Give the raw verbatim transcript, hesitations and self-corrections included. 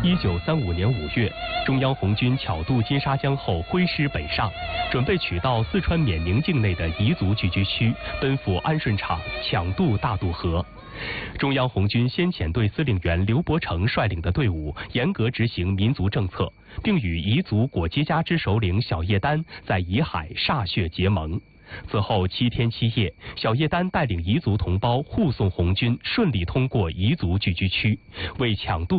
一九三五年五月，中央红军巧渡金沙江后挥师北上，准备取道四川缅宁境内的彝族聚居区，奔赴安顺场，抢渡大渡河。中央红军先遣队司令员刘伯承率领的队伍，严格执行民族政策，并与彝族果基家之首领小叶丹在彝海歃血结盟。此后七天七夜，小叶丹带领彝族同胞护送红军顺利通过彝族聚居区，为抢渡